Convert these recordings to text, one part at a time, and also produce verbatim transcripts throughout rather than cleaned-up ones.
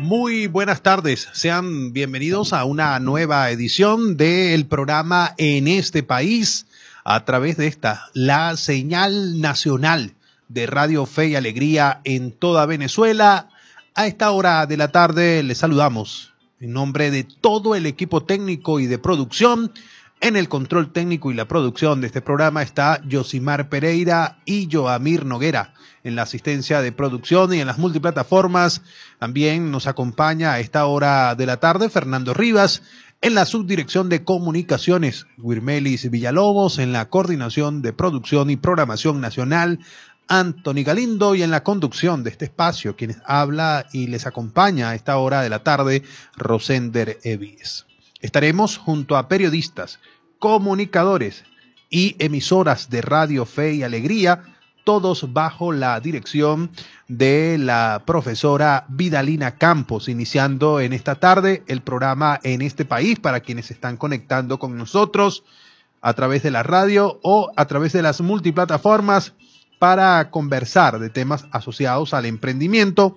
Muy buenas tardes, sean bienvenidos a una nueva edición del programa En este País a través de esta, la señal nacional de Radio Fe y Alegría en toda Venezuela. A esta hora de la tarde les saludamos en nombre de todo el equipo técnico y de producción. En el control técnico y la producción de este programa está Yosimar Pereira y Joamir Noguera. En la asistencia de producción y en las multiplataformas también nos acompaña a esta hora de la tarde Fernando Rivas. En la subdirección de comunicaciones, Wirmelis Villalobos. En la coordinación de producción y programación nacional, Anthony Galindo. Y en la conducción de este espacio, quienes habla y les acompaña a esta hora de la tarde, Rosender Evis. Estaremos junto a periodistas, comunicadores y emisoras de Radio Fe y Alegría, todos bajo la dirección de la profesora Vidalina Campos, iniciando en esta tarde el programa En este País para quienes se están conectando con nosotros a través de la radio o a través de las multiplataformas para conversar de temas asociados al emprendimiento,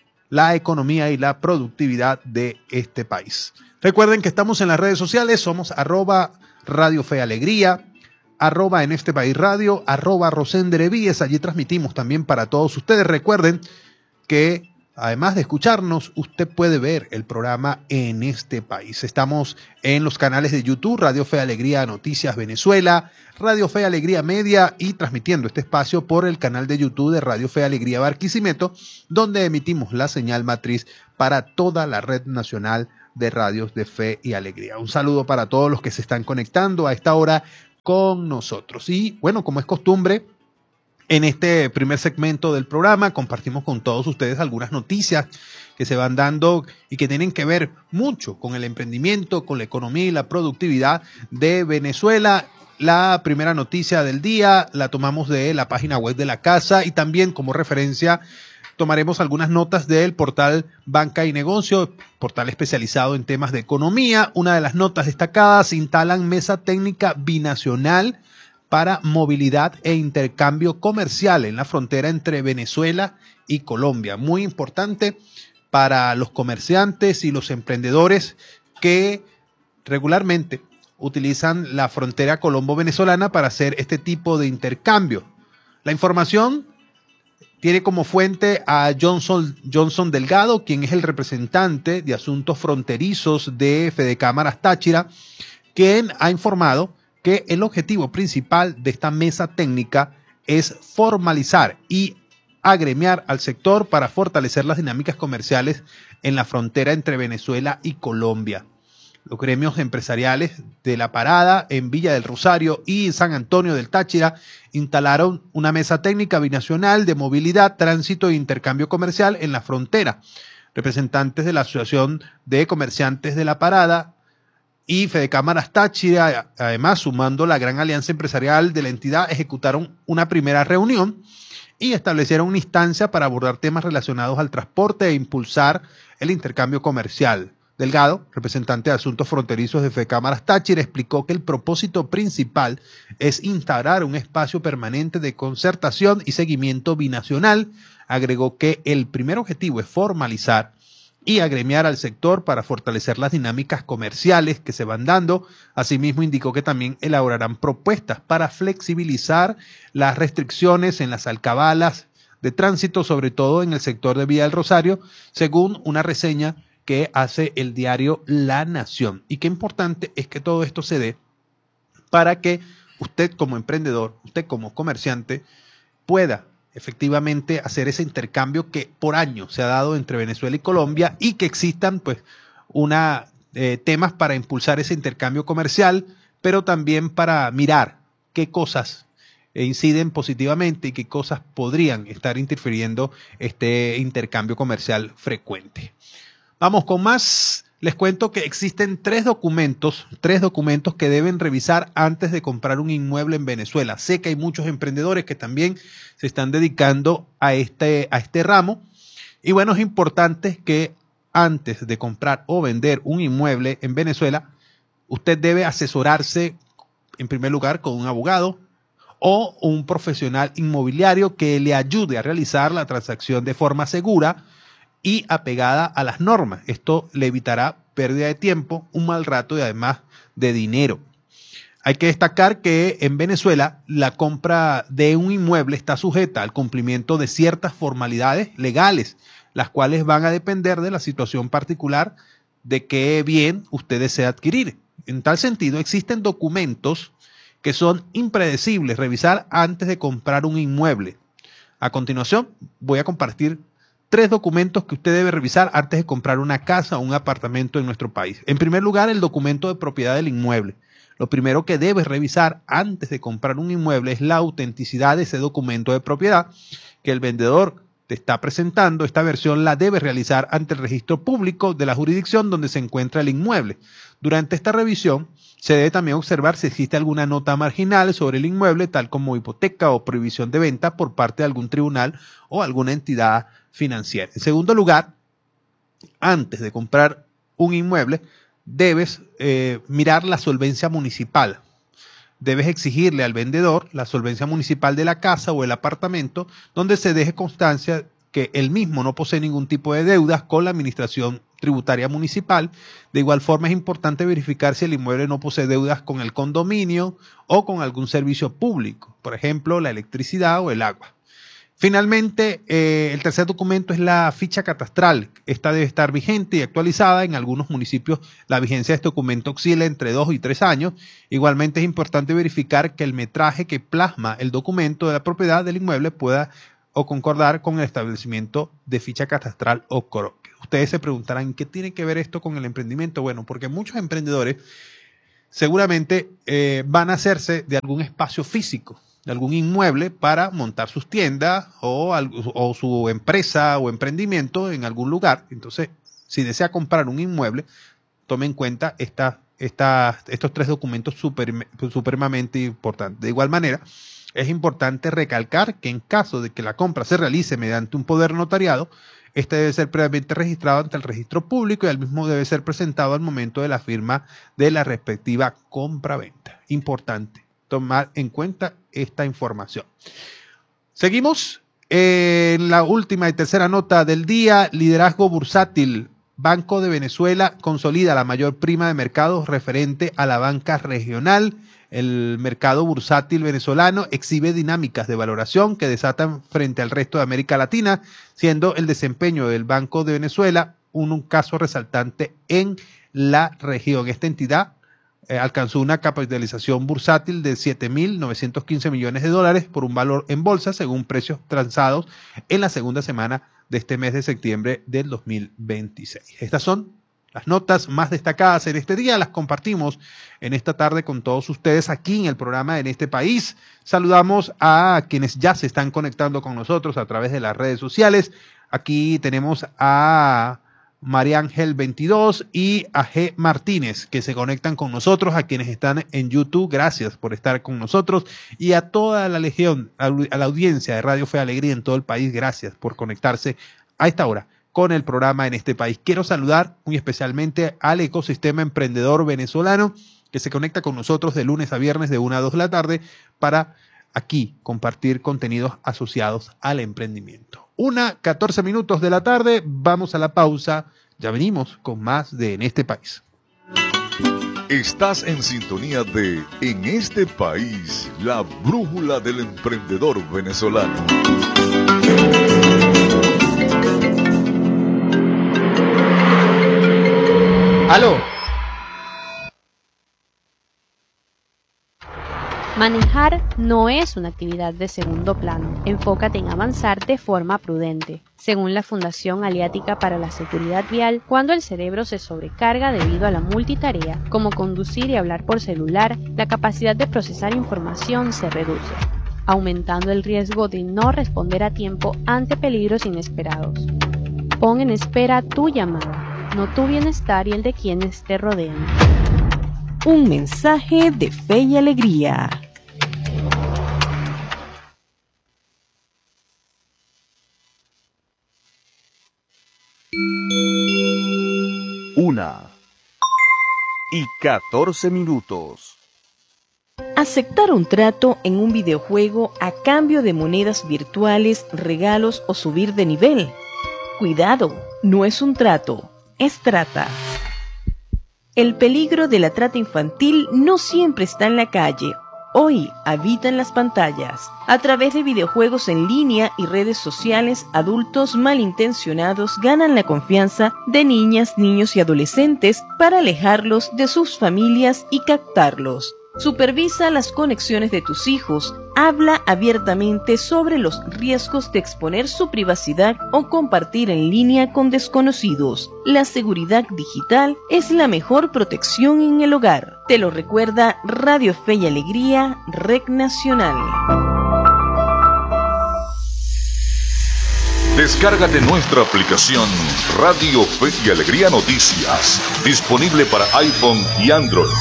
la economía y la productividad de este país. Recuerden que estamos en las redes sociales, somos arroba Radio Fe Alegría, arroba En este País Radio, arroba Rosender Evíes, allí transmitimos también para todos ustedes. Recuerden que además de escucharnos, usted puede ver el programa En este País. Estamos en los canales de YouTube, Radio Fe Alegría Noticias Venezuela, Radio Fe Alegría Media y transmitiendo este espacio por el canal de YouTube de Radio Fe Alegría Barquisimeto, donde emitimos la señal matriz para toda la red nacional de radios de Fe y Alegría. Un saludo para todos los que se están conectando a esta hora con nosotros. Y bueno, como es costumbre, en este primer segmento del programa compartimos con todos ustedes algunas noticias que se van dando y que tienen que ver mucho con el emprendimiento, con la economía y la productividad de Venezuela. La primera noticia del día la tomamos de la página web de la casa y también como referencia tomaremos algunas notas del portal Banca y Negocio, portal especializado en temas de economía. Una de las notas destacadas: instalan mesa técnica binacional para movilidad e intercambio comercial en la frontera entre Venezuela y Colombia. Muy importante para los comerciantes y los emprendedores que regularmente utilizan la frontera colombo-venezolana para hacer este tipo de intercambio. La información tiene como fuente a Johnson, Johnson Delgado, quien es el representante de asuntos fronterizos de Fedecámaras Táchira, quien ha informado que el objetivo principal de esta mesa técnica es formalizar y agremiar al sector para fortalecer las dinámicas comerciales en la frontera entre Venezuela y Colombia. Los gremios empresariales de La Parada, en Villa del Rosario y San Antonio del Táchira instalaron una mesa técnica binacional de movilidad, tránsito e intercambio comercial en la frontera. Representantes de la Asociación de Comerciantes de La Parada y Fedecámaras Táchira, además sumando la gran alianza empresarial de la entidad, ejecutaron una primera reunión y establecieron una instancia para abordar temas relacionados al transporte e impulsar el intercambio comercial. Delgado, representante de asuntos fronterizos de Fedecámaras Táchira, explicó que el propósito principal es instaurar un espacio permanente de concertación y seguimiento binacional. Agregó que el primer objetivo es formalizar y agremiar al sector para fortalecer las dinámicas comerciales que se van dando. Asimismo, indicó que también elaborarán propuestas para flexibilizar las restricciones en las alcabalas de tránsito, sobre todo en el sector de Villa del Rosario, según una reseña que hace el diario La Nación. Y qué importante es que todo esto se dé para que usted como emprendedor, usted como comerciante, pueda efectivamente hacer ese intercambio que por años se ha dado entre Venezuela y Colombia, y que existan pues una eh, temas para impulsar ese intercambio comercial, pero también para mirar qué cosas eh, inciden positivamente y qué cosas podrían estar interfiriendo este intercambio comercial frecuente. Vamos con más. Les cuento que existen tres documentos, tres documentos que deben revisar antes de comprar un inmueble en Venezuela. Sé que hay muchos emprendedores que también se están dedicando a este, a este ramo. Y bueno, es importante que antes de comprar o vender un inmueble en Venezuela, usted debe asesorarse en primer lugar con un abogado o un profesional inmobiliario que le ayude a realizar la transacción de forma segura y apegada a las normas. Esto le evitará pérdida de tiempo, un mal rato y además de dinero. Hay que destacar que en Venezuela la compra de un inmueble está sujeta al cumplimiento de ciertas formalidades legales, las cuales van a depender de la situación particular de qué bien usted desea adquirir. En tal sentido, existen documentos que son impredecibles revisar antes de comprar un inmueble. A continuación, voy a compartir tres documentos que usted debe revisar antes de comprar una casa o un apartamento en nuestro país. En primer lugar, el documento de propiedad del inmueble. Lo primero que debes revisar antes de comprar un inmueble es la autenticidad de ese documento de propiedad que el vendedor te está presentando. Esta versión la debes realizar ante el registro público de la jurisdicción donde se encuentra el inmueble. Durante esta revisión se debe también observar si existe alguna nota marginal sobre el inmueble, tal como hipoteca o prohibición de venta por parte de algún tribunal o alguna entidad financiera. En segundo lugar, antes de comprar un inmueble, debes eh, mirar la solvencia municipal. Debes exigirle al vendedor la solvencia municipal de la casa o el apartamento, donde se deje constancia que él mismo no posee ningún tipo de deudas con la administración tributaria municipal. De igual forma, es importante verificar si el inmueble no posee deudas con el condominio o con algún servicio público, por ejemplo, la electricidad o el agua. Finalmente, eh, el tercer documento es la ficha catastral. Esta debe estar vigente y actualizada. En algunos municipios la vigencia de este documento oscila entre dos y tres años. Igualmente es importante verificar que el metraje que plasma el documento de la propiedad del inmueble pueda o concordar con el establecimiento de ficha catastral o croquis. Ustedes se preguntarán, ¿qué tiene que ver esto con el emprendimiento? Bueno, porque muchos emprendedores seguramente eh, van a hacerse de algún espacio físico, de algún inmueble para montar sus tiendas o, o su empresa o emprendimiento en algún lugar. Entonces, si desea comprar un inmueble, tome en cuenta esta, esta, estos tres documentos super, supremamente importantes. De igual manera, es importante recalcar que en caso de que la compra se realice mediante un poder notariado, este debe ser previamente registrado ante el registro público y el mismo debe ser presentado al momento de la firma de la respectiva compra-venta. Importante tomar en cuenta esta información. Seguimos en la última y tercera nota del día. Liderazgo bursátil. Banco de Venezuela consolida la mayor prima de mercado referente a la banca regional. El mercado bursátil venezolano exhibe dinámicas de valoración que desatan frente al resto de América Latina, siendo el desempeño del Banco de Venezuela un, un caso resaltante en la región. Esta entidad eh, alcanzó una capitalización bursátil de siete mil novecientos quince millones de dólares por un valor en bolsa, según precios transados en la segunda semana de este mes de septiembre del dos mil veintiséis. Estas son las notas más destacadas en este día, las compartimos en esta tarde con todos ustedes aquí en el programa En Este País. Saludamos a quienes ya se están conectando con nosotros a través de las redes sociales. Aquí tenemos a María Ángel veintidós y a G Martínez que se conectan con nosotros, a quienes están en YouTube, gracias por estar con nosotros, y a toda la legión, a la audiencia de Radio Fe y Alegría en todo el país, gracias por conectarse a esta hora con el programa En Este País. Quiero saludar muy especialmente al ecosistema emprendedor venezolano que se conecta con nosotros de lunes a viernes de una a dos de la tarde para aquí compartir contenidos asociados al emprendimiento. Una, catorce minutos de la tarde, vamos a la pausa, ya venimos con más de En Este País. Estás en sintonía de En Este País, la brújula del emprendedor venezolano. ¡Aló! Manejar no es una actividad de segundo plano. Enfócate en avanzar de forma prudente. Según la Fundación Aliática para la Seguridad Vial, cuando el cerebro se sobrecarga debido a la multitarea, como conducir y hablar por celular, la capacidad de procesar información se reduce, aumentando el riesgo de no responder a tiempo ante peligros inesperados. Pon en espera tu llamada, no tu bienestar y el de quienes te rodean. Un mensaje de fe y alegría. Una y catorce minutos. Aceptar un trato en un videojuego a cambio de monedas virtuales, regalos o subir de nivel. Cuidado, no es un trato, es trata. El peligro de la trata infantil no siempre está en la calle. Hoy habita en las pantallas. A través de videojuegos en línea y redes sociales, adultos malintencionados ganan la confianza de niñas, niños y adolescentes para alejarlos de sus familias y captarlos. Supervisa las conexiones de tus hijos. Habla abiertamente sobre los riesgos de exponer su privacidad o compartir en línea con desconocidos. La seguridad digital es la mejor protección en el hogar. Te lo recuerda Radio Fe y Alegría, Red Nacional. Descárgate nuestra aplicación Radio Fe y Alegría Noticias, disponible para iPhone y Android.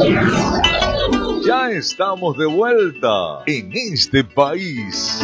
Ya estamos de vuelta en este país.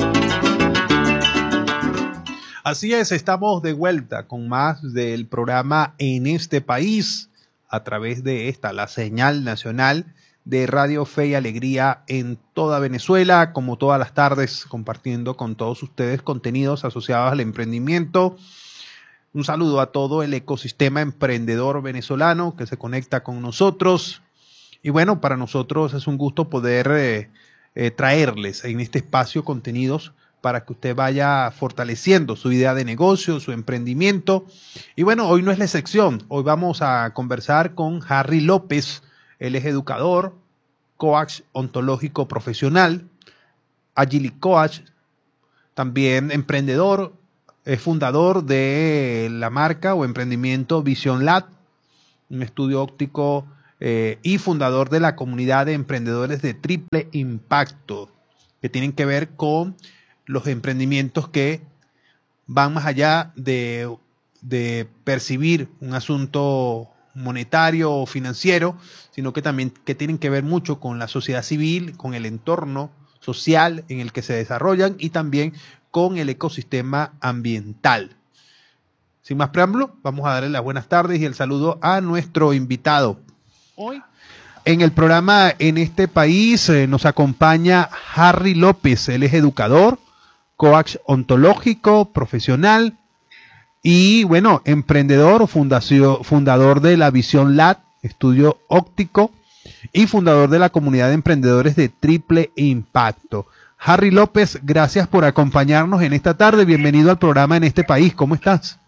Así es, estamos de vuelta con más del programa En este país a través de esta, la señal nacional de Radio Fe y Alegría en toda Venezuela, como todas las tardes, compartiendo con todos ustedes contenidos asociados al emprendimiento. Un saludo a todo el ecosistema emprendedor venezolano que se conecta con nosotros. Y bueno, para nosotros es un gusto poder eh, eh, traerles en este espacio contenidos para que usted vaya fortaleciendo su idea de negocio, su emprendimiento. Y bueno, hoy no es la excepción. Hoy vamos a conversar con Harry López. Él es educador, coach ontológico profesional, Agile Coach, también emprendedor, es fundador de la marca o emprendimiento Vision Lab, un estudio óptico eh, y fundador de la comunidad de emprendedores de triple impacto, que tienen que ver con los emprendimientos que van más allá de, de percibir un asunto monetario o financiero, sino que también que tienen que ver mucho con la sociedad civil, con el entorno social en el que se desarrollan y también con el ecosistema ambiental. Sin más preámbulo, vamos a darle las buenas tardes y el saludo a nuestro invitado. Hoy en el programa En este país eh, nos acompaña Harry López. Él es educador, coach ontológico, profesional y, bueno, emprendedor, fundación, fundador de la Vision Lab, estudio óptico, y fundador de la comunidad de emprendedores de triple impacto. Harry López, gracias por acompañarnos en esta tarde. Bienvenido al programa En este país. ¿Cómo estás?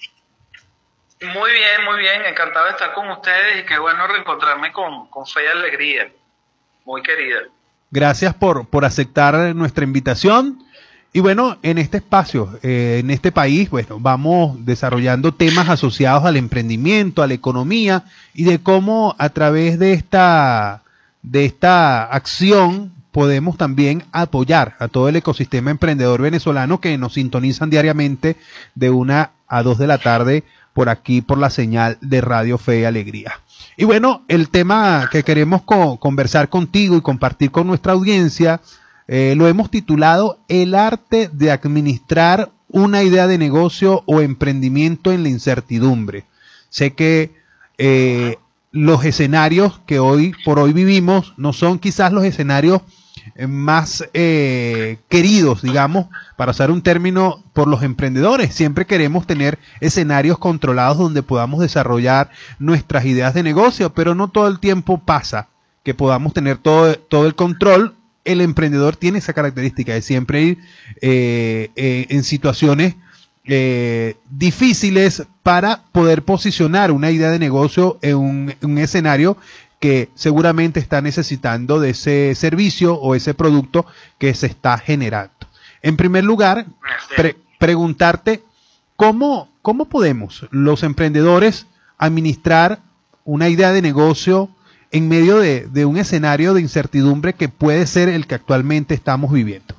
Muy bien, muy bien. Encantado de estar con ustedes y qué bueno reencontrarme con, con Fe y Alegría. Muy querida. Gracias por, por aceptar nuestra invitación. Y bueno, en este espacio, eh, en este país, bueno, vamos desarrollando temas asociados al emprendimiento, a la economía y de cómo a través de esta, de esta acción podemos también apoyar a todo el ecosistema emprendedor venezolano que nos sintonizan diariamente de una a dos de la tarde por aquí, por la señal de Radio Fe y Alegría. Y bueno, el tema que queremos co- conversar contigo y compartir con nuestra audiencia Eh, lo hemos titulado El arte de administrar una idea de negocio o emprendimiento en la incertidumbre. Sé que eh, los escenarios que hoy por hoy vivimos no son quizás los escenarios eh, más eh, queridos, digamos, para usar un término, por los emprendedores. Siempre queremos tener escenarios controlados donde podamos desarrollar nuestras ideas de negocio, pero no todo el tiempo pasa que podamos tener todo, todo el control. El emprendedor tiene esa característica de siempre ir eh, eh, en situaciones eh, difíciles para poder posicionar una idea de negocio en un, un escenario que seguramente está necesitando de ese servicio o ese producto que se está generando. En primer lugar, pre- preguntarte cómo, cómo podemos los emprendedores administrar una idea de negocio en medio de, de un escenario de incertidumbre que puede ser el que actualmente estamos viviendo.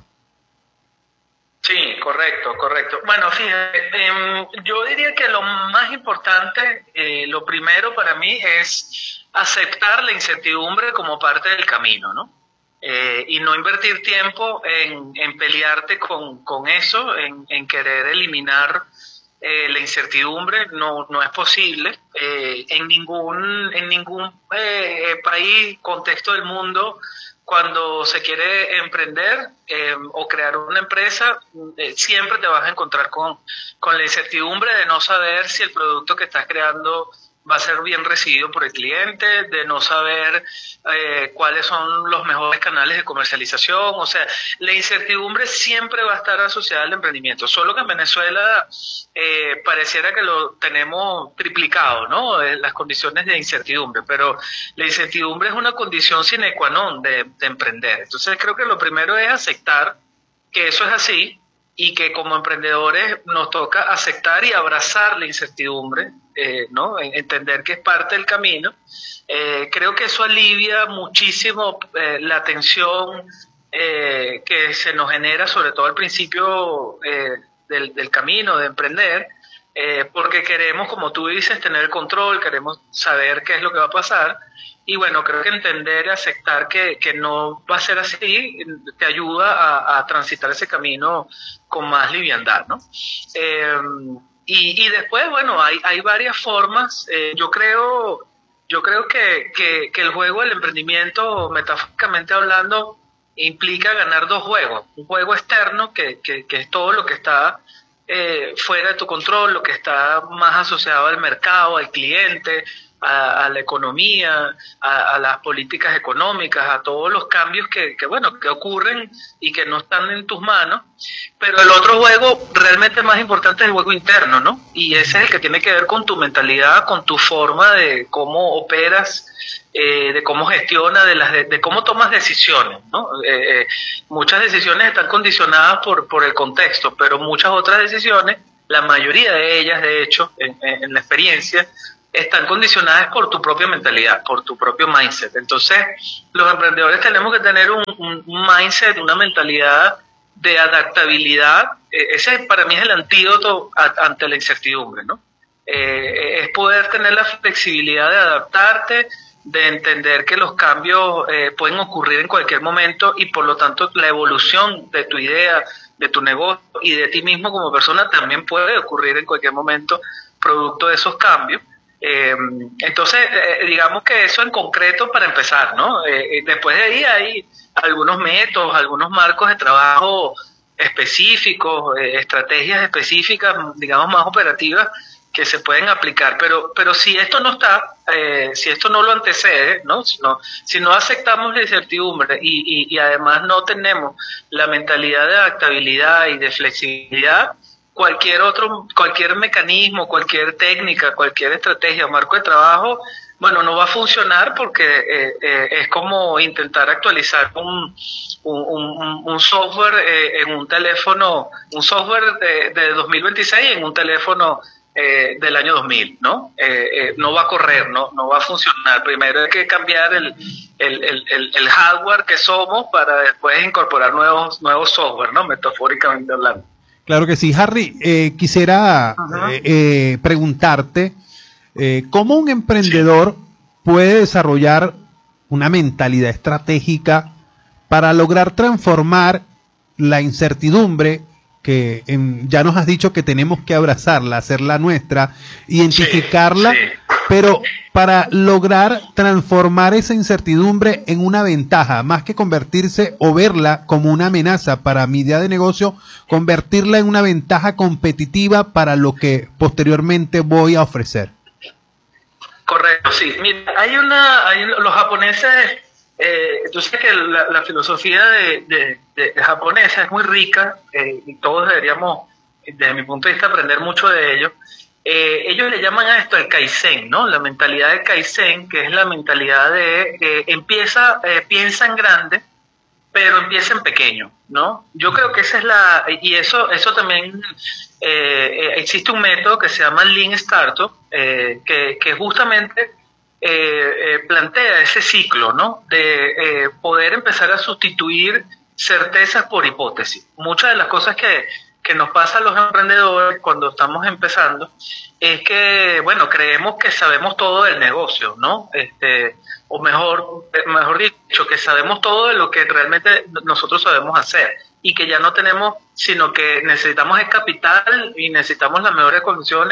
Sí, correcto, correcto. Bueno, fíjate, eh, yo diría que lo más importante, eh, lo primero para mí es aceptar la incertidumbre como parte del camino, ¿no? Eh, y no invertir tiempo en, en pelearte con, con eso, en, en querer eliminar eh, la incertidumbre. No, no es posible. eh, en ningún, en ningún eh, país, contexto del mundo, cuando se quiere emprender eh, o crear una empresa, eh, siempre te vas a encontrar con, con la incertidumbre de no saber si el producto que estás creando va a ser bien recibido por el cliente, de no saber eh, cuáles son los mejores canales de comercialización. O sea, la incertidumbre siempre va a estar asociada al emprendimiento, solo que en Venezuela eh, pareciera que lo tenemos triplicado, ¿no? Eh, las condiciones de incertidumbre, pero la incertidumbre es una condición sine qua non de, de emprender. Entonces creo que lo primero es aceptar que eso es así, y que como emprendedores nos toca aceptar y abrazar la incertidumbre, eh, ¿no? Entender que es parte del camino. Eh, creo que eso alivia muchísimo eh, la tensión eh, que se nos genera, sobre todo al principio eh, del, del camino de emprender, eh, porque queremos, como tú dices, tener el control, queremos saber qué es lo que va a pasar. Y bueno, creo que entender y aceptar que, que no va a ser así te ayuda a, a transitar ese camino con más liviandad, ¿no? Eh, y, y después, bueno, hay, hay varias formas. Eh, yo creo, yo creo que, que, que el juego del emprendimiento, metafóricamente hablando, implica ganar dos juegos. Un juego externo, que, que, que es todo lo que está eh, fuera de tu control, lo que está más asociado al mercado, al cliente, A, a la economía, a, a las políticas económicas, a todos los cambios que, que, bueno, que ocurren y que no están en tus manos. Pero el otro juego realmente más importante es el juego interno, ¿no? Y ese es el que tiene que ver con tu mentalidad, con tu forma de cómo operas, eh, de cómo gestionas, de, las de, de cómo tomas decisiones, ¿no? Eh, eh, muchas decisiones están condicionadas por, por el contexto, pero muchas otras decisiones, la mayoría de ellas, de hecho, en, en la experiencia, están condicionadas por tu propia mentalidad, por tu propio mindset. Entonces, los emprendedores tenemos que tener un, un, un mindset, una mentalidad de adaptabilidad. Eh, ese para mí es el antídoto a, ante la incertidumbre, ¿no? Eh, es poder tener la flexibilidad de adaptarte, de entender que los cambios eh, pueden ocurrir en cualquier momento y por lo tanto la evolución de tu idea, de tu negocio y de ti mismo como persona también puede ocurrir en cualquier momento producto de esos cambios. Eh, entonces, eh, digamos que eso en concreto para empezar, ¿no? Eh, después de ahí hay algunos métodos, algunos marcos de trabajo específicos, eh, estrategias específicas, digamos más operativas, que se pueden aplicar, pero pero si esto no está, eh, si esto no lo antecede, ¿no? Si no, si no aceptamos la incertidumbre y, y, y además no tenemos la mentalidad de adaptabilidad y de flexibilidad, cualquier otro, cualquier mecanismo, cualquier técnica, cualquier estrategia o marco de trabajo, bueno, no va a funcionar porque eh, eh, es como intentar actualizar un, un, un, un software eh, en un teléfono, un software de, de dos mil veintiséis en un teléfono eh, del año dos mil, ¿no? Eh, eh, no va a correr, no, no va a funcionar. Primero hay que cambiar el, el, el, el, el hardware que somos para después incorporar nuevos, nuevos software, ¿no? Metafóricamente hablando. Claro que sí, Harry. Eh, quisiera eh, eh, preguntarte eh, cómo un emprendedor puede desarrollar una mentalidad estratégica para lograr transformar la incertidumbre que en, ya nos has dicho que tenemos que abrazarla, hacerla nuestra, identificarla, sí, sí. Pero para lograr transformar esa incertidumbre en una ventaja, más que convertirse o verla como una amenaza para mi idea de negocio, convertirla en una ventaja competitiva para lo que posteriormente voy a ofrecer. Correcto, sí. Mira, hay una, hay, los japoneses, eh, tú sabes que la, la filosofía de, de, de, de japonesa es muy rica eh, y todos deberíamos, desde mi punto de vista, aprender mucho de ello. Eh, ellos le llaman a esto el Kaizen, ¿no? La mentalidad de Kaizen, que es la mentalidad de eh, empieza, eh, piensa en grande, pero empieza en pequeño, ¿no? Yo creo que esa es la, y eso, eso también, eh, existe un método que se llama Lean Startup, eh, que, que justamente eh, eh, plantea ese ciclo, ¿no? De eh, poder empezar a sustituir certezas por hipótesis. Muchas de las cosas que que nos pasa a los emprendedores cuando estamos empezando es que, bueno, creemos que sabemos todo del negocio, ¿no? Este, o mejor, mejor dicho, que sabemos todo de lo que realmente nosotros sabemos hacer y que ya no tenemos, sino que necesitamos el capital y necesitamos las mejores condiciones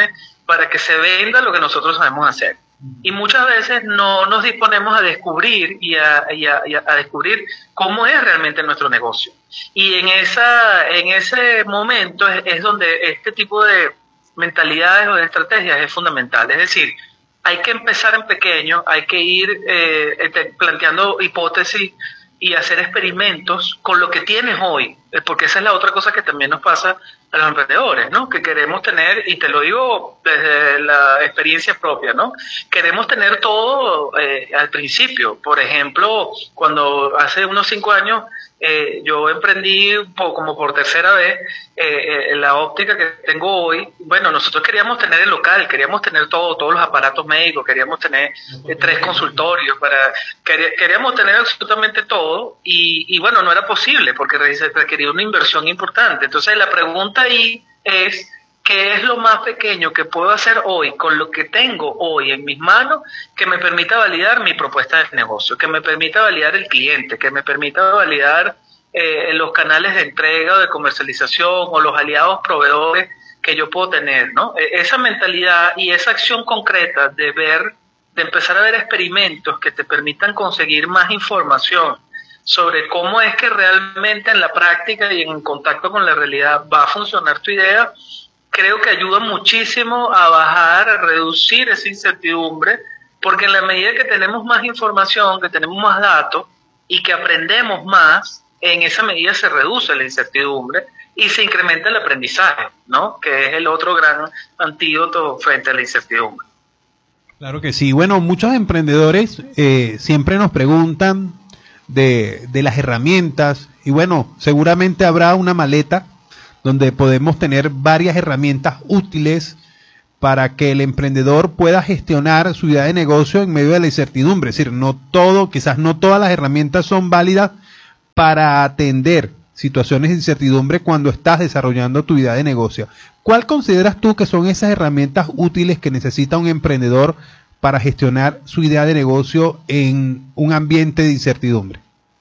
para que se venda lo que nosotros sabemos hacer. Y muchas veces no nos disponemos a descubrir y a, y a, y a descubrir cómo es realmente nuestro negocio. Y en esa en ese momento es, es donde este tipo de mentalidades o de estrategias es fundamental. Es decir, hay que empezar en pequeño, hay que ir eh, planteando hipótesis y hacer experimentos con lo que tienes hoy, porque esa es la otra cosa que también nos pasa a los emprendedores, ¿no? Que queremos tener, y te lo digo desde la experiencia propia, ¿no? Queremos tener todo eh, al principio. Por ejemplo, cuando hace unos cinco años eh, yo emprendí como por tercera vez eh, eh, la óptica que tengo hoy. Bueno, nosotros queríamos tener el local, queríamos tener todo, todos los aparatos médicos, queríamos tener eh, tres consultorios, para quería, queríamos tener absolutamente todo, y, y bueno, no era posible porque requería una inversión importante. Entonces la pregunta ahí es, ¿qué es lo más pequeño que puedo hacer hoy con lo que tengo hoy en mis manos que me permita validar mi propuesta de negocio, que me permita validar el cliente, que me permita validar eh, los canales de entrega o de comercialización o los aliados proveedores que yo puedo tener, ¿no? Esa mentalidad y esa acción concreta de ver, de empezar a ver experimentos que te permitan conseguir más información sobre cómo es que realmente en la práctica y en contacto con la realidad va a funcionar tu idea, creo que ayuda muchísimo a bajar, a reducir esa incertidumbre, porque en la medida que tenemos más información, que tenemos más datos y que aprendemos más, en esa medida se reduce la incertidumbre y se incrementa el aprendizaje, ¿no? Que es el otro gran antídoto frente a la incertidumbre. Claro que sí. Bueno, muchos emprendedores eh, siempre nos preguntan de, de las herramientas, y bueno, seguramente habrá una maleta donde podemos tener varias herramientas útiles para que el emprendedor pueda gestionar su idea de negocio en medio de la incertidumbre. Es decir, no todo, quizás no todas las herramientas son válidas para atender situaciones de incertidumbre cuando estás desarrollando tu idea de negocio. ¿Cuál consideras tú que son esas herramientas útiles que necesita un emprendedor para gestionar su idea de negocio en un ambiente de incertidumbre?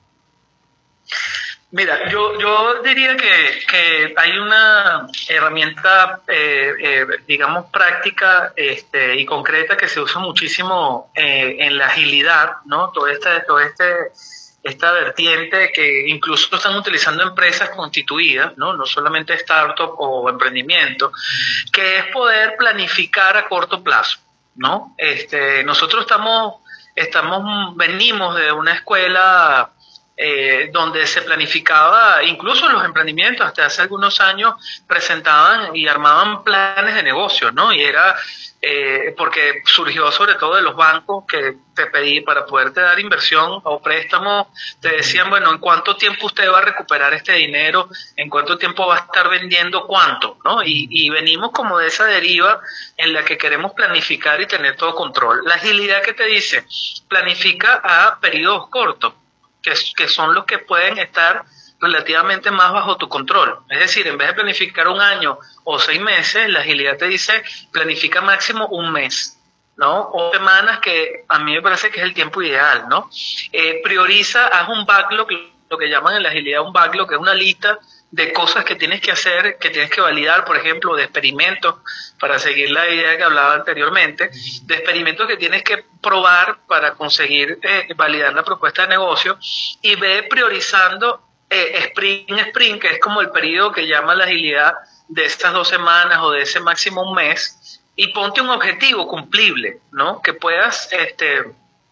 Mira, yo yo diría que, que hay una herramienta, eh, eh, digamos, práctica este, y concreta que se usa muchísimo eh, en la agilidad, ¿no? Todo este, todo este, esta vertiente que incluso están utilizando empresas constituidas, ¿no? No solamente startup o emprendimiento, que es poder planificar a corto plazo, ¿no? Este, nosotros estamos, estamos, venimos de una escuela Eh, donde se planificaba, incluso los emprendimientos hasta hace algunos años presentaban y armaban planes de negocio, ¿no? Y era eh, porque surgió sobre todo de los bancos que te pedí para poderte dar inversión o préstamo, te decían, bueno, ¿en cuánto tiempo usted va a recuperar este dinero? ¿En cuánto tiempo va a estar vendiendo cuánto? ¿No? Y, y venimos como de esa deriva en la que queremos planificar y tener todo control. La agilidad que te dice, planifica a periodos cortos, Que, que son los que pueden estar relativamente más bajo tu control. Es decir, en vez de planificar un año o seis meses, la agilidad te dice planifica máximo un mes, ¿no? O semanas, que a mí me parece que es el tiempo ideal, ¿no? Eh, prioriza, haz un backlog, lo que llaman en la agilidad un backlog, que es una lista de cosas que tienes que hacer, que tienes que validar, por ejemplo, de experimentos, para seguir la idea que hablaba anteriormente, de experimentos que tienes que probar para conseguir eh, validar la propuesta de negocio, y ve priorizando eh, sprint en sprint, que es como el periodo que llama la agilidad de estas dos semanas o de ese máximo un mes, y ponte un objetivo cumplible, ¿no? Que puedas este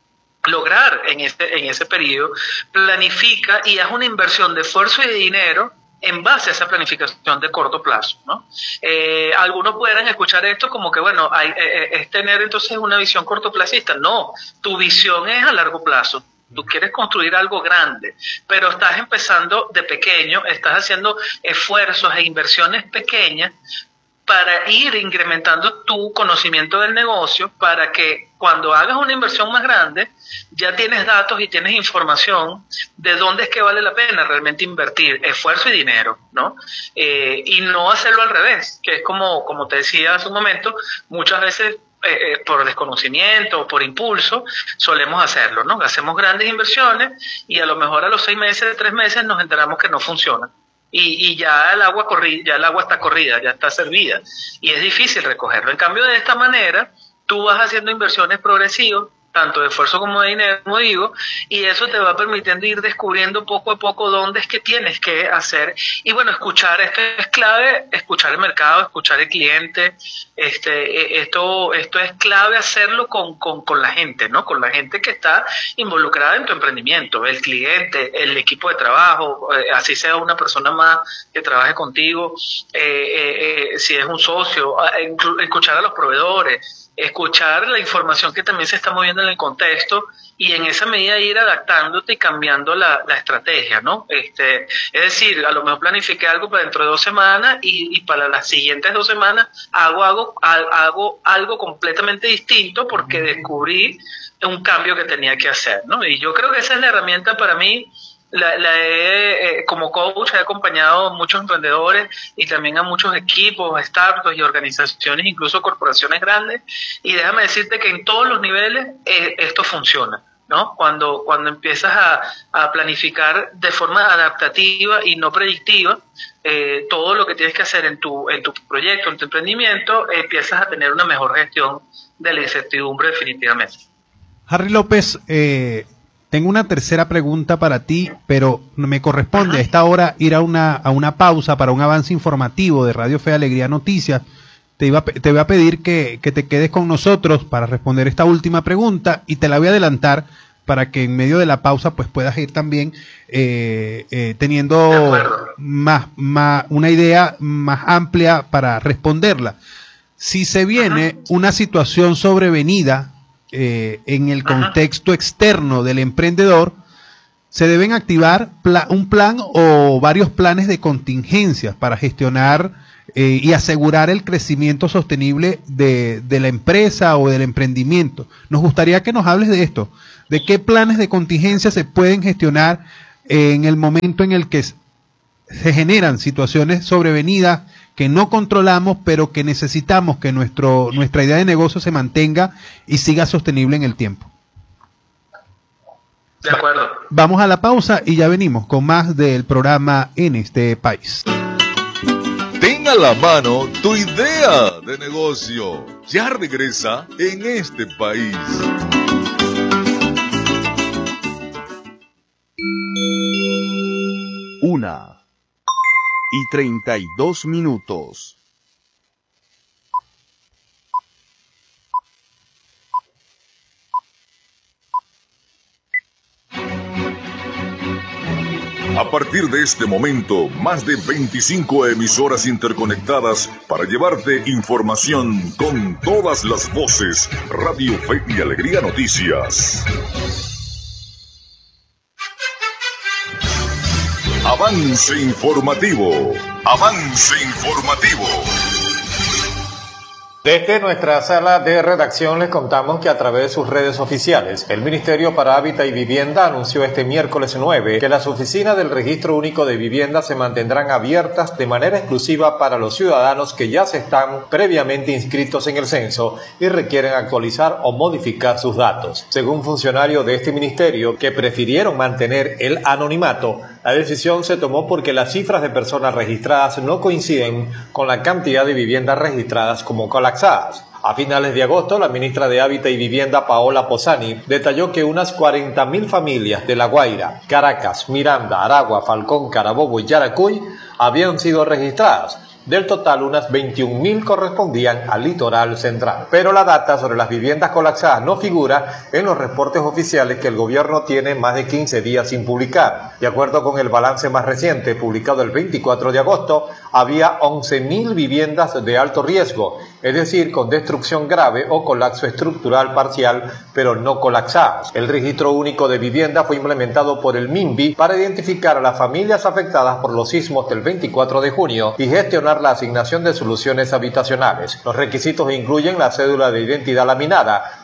lograr en este en ese periodo. Planifica y haz una inversión de esfuerzo y de dinero en base a esa planificación de corto plazo, ¿no? Eh, algunos pueden escuchar esto como que, bueno, hay, eh, es tener entonces una visión cortoplacista. No, tu visión es a largo plazo. Tú quieres construir algo grande, pero estás empezando de pequeño, estás haciendo esfuerzos e inversiones pequeñas para ir incrementando tu conocimiento del negocio, para que cuando hagas una inversión más grande ya tienes datos y tienes información de dónde es que vale la pena realmente invertir esfuerzo y dinero, ¿no? Eh, y no hacerlo al revés, que es como, como te decía hace un momento, muchas veces eh, eh, por desconocimiento o por impulso solemos hacerlo, ¿no? Hacemos grandes inversiones y a lo mejor a los seis meses, tres meses nos enteramos que no funciona. y, y ya el agua corri, ya el agua está corrida, ya está servida, y es difícil recogerlo. En cambio, de esta manera, tú vas haciendo inversiones progresivas, tanto de esfuerzo como de dinero, como digo, y eso te va permitiendo ir descubriendo poco a poco dónde es que tienes que hacer. Y bueno, escuchar, esto es clave, escuchar el mercado, escuchar el cliente, este, esto, esto es clave hacerlo con, con, con la gente, ¿no? Con la gente que está involucrada en tu emprendimiento, el cliente, el equipo de trabajo, eh, así sea una persona más que trabaje contigo, eh, eh, eh, si es un socio, eh, escuchar a los proveedores, escuchar la información que también se está moviendo en el contexto y en esa medida ir adaptándote y cambiando la, la estrategia, ¿no? Este, es decir, a lo mejor planifiqué algo para dentro de dos semanas y, y para las siguientes dos semanas hago, hago, hago algo completamente distinto porque descubrí un cambio que tenía que hacer, ¿no? Y yo creo que esa es la herramienta para mí. La, la he, eh, como coach he acompañado a muchos emprendedores y también a muchos equipos, startups y organizaciones, incluso corporaciones grandes, y déjame decirte que en todos los niveles eh, esto funciona, ¿no? Cuando, cuando empiezas a, a planificar de forma adaptativa y no predictiva eh, todo lo que tienes que hacer en tu, en tu proyecto, en tu emprendimiento, eh, empiezas a tener una mejor gestión de la incertidumbre definitivamente. Harry López, eh... tengo una tercera pregunta para ti, pero me corresponde a esta hora ir a una, a una pausa para un avance informativo de Radio Fe y Alegría Noticias. Te, iba, te voy a pedir que, que te quedes con nosotros para responder esta última pregunta y te la voy a adelantar para que en medio de la pausa pues puedas ir también eh, eh, teniendo más, más, una idea más amplia para responderla. Si se viene una situación sobrevenida Eh, en el contexto externo del emprendedor, se deben activar pla un plan o varios planes de contingencias para gestionar eh, y asegurar el crecimiento sostenible de, de la empresa o del emprendimiento. Nos gustaría que nos hables de esto, de qué planes de contingencia se pueden gestionar eh, en el momento en el que se generan situaciones sobrevenidas que no controlamos, pero que necesitamos que nuestro, nuestra idea de negocio se mantenga y siga sostenible en el tiempo. De acuerdo. Vamos a la pausa y ya venimos con más del programa En este País. Ten a la mano tu idea de negocio. Ya regresa En este País. Una y treinta y dos minutos. A partir de este momento, más de veinticinco emisoras interconectadas para llevarte información con todas las voces. Radio Fe y Alegría Noticias. Avance informativo. Avance informativo. Desde nuestra sala de redacción les contamos que a través de sus redes oficiales, el Ministerio para Hábitat y Vivienda anunció este miércoles nueve que las oficinas del Registro Único de Vivienda se mantendrán abiertas de manera exclusiva para los ciudadanos que ya se están previamente inscritos en el censo y requieren actualizar o modificar sus datos. Según funcionarios de este ministerio que prefirieron mantener el anonimato, la decisión se tomó porque las cifras de personas registradas no coinciden con la cantidad de viviendas registradas como colapsadas. A finales de agosto, la ministra de Hábitat y Vivienda, Paola Posani, detalló que unas cuarenta mil familias de La Guaira, Caracas, Miranda, Aragua, Falcón, Carabobo y Yaracuy habían sido registradas. Del total, unas veintiún mil correspondían al litoral central. Pero la data sobre las viviendas colapsadas no figura en los reportes oficiales que el gobierno tiene más de quince días sin publicar. De acuerdo con el balance más reciente, publicado el veinticuatro de agosto, había once mil viviendas de alto riesgo, es decir, con destrucción grave o colapso estructural parcial, pero no colapsadas. El Registro Único de Vivienda fue implementado por el MINVI para identificar a las familias afectadas por los sismos del veinticuatro de junio y gestionar la asignación de soluciones habitacionales. Los requisitos incluyen la cédula de identidad laminada,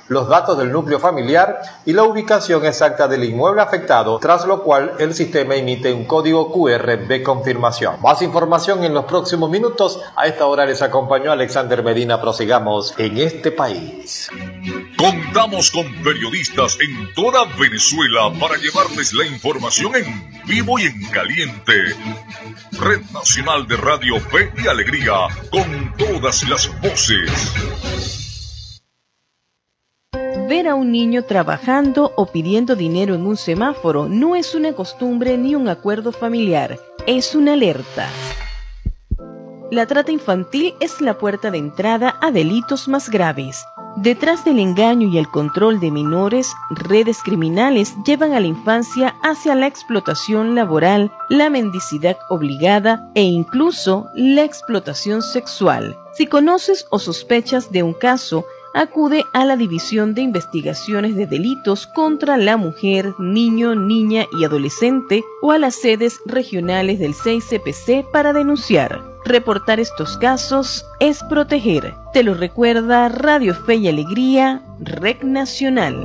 los datos del núcleo familiar y la ubicación exacta del inmueble afectado, tras lo cual el sistema emite un código cu erre de confirmación. Más información en los próximos minutos. A esta hora les acompañó Alexander Medina. Prosigamos en este país. Contamos con periodistas en toda Venezuela para llevarles la información en vivo y en caliente. Red Nacional de Radio Fe y Alegría, con todas las voces. Ver a un niño trabajando o pidiendo dinero en un semáforo no es una costumbre ni un acuerdo familiar, es una alerta. La trata infantil es la puerta de entrada a delitos más graves. Detrás del engaño y el control de menores, redes criminales llevan a la infancia hacia la explotación laboral, la mendicidad obligada e incluso la explotación sexual. Si conoces o sospechas de un caso, acude a la División de Investigaciones de Delitos contra la Mujer, Niño, Niña y Adolescente o a las sedes regionales del C I C P C para denunciar. Reportar estos casos es proteger. Te lo recuerda Radio Fe y Alegría, Red Nacional.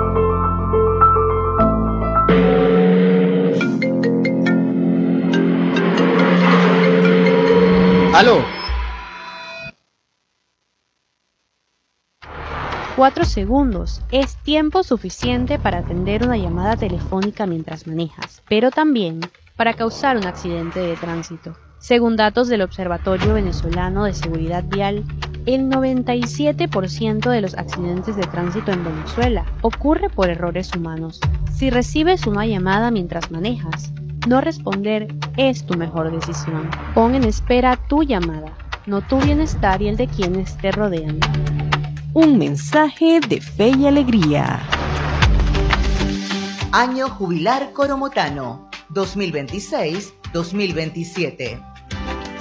¡Aló! Cuatro segundos es tiempo suficiente para atender una llamada telefónica mientras manejas, pero también para causar un accidente de tránsito. Según datos del Observatorio Venezolano de Seguridad Vial, el noventa y siete por ciento de los accidentes de tránsito en Venezuela ocurre por errores humanos. Si recibes una llamada mientras manejas, no responder es tu mejor decisión. Pon en espera tu llamada, no tu bienestar y el de quienes te rodean. Un mensaje de Fe y Alegría. Año Jubilar Coromotano dos mil veintiséis dos mil veintisiete.